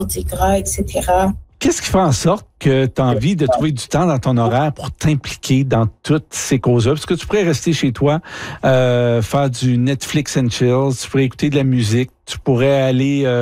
Mardi Gras, etc. Qu'est-ce qui fait en sorte que tu as envie de trouver du temps dans ton horaire pour t'impliquer dans toutes ces causes-là? Parce que tu pourrais rester chez toi, faire du Netflix and chill, tu pourrais écouter de la musique, tu pourrais aller